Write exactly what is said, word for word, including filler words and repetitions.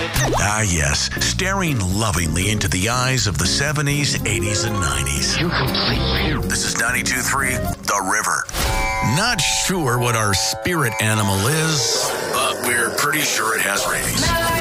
Ah, yes, staring lovingly into the eyes of the seventies, eighties, and nineties. You complete me. This is ninety-two point three The River. Not sure what our spirit animal is, but we're pretty sure it has rabies.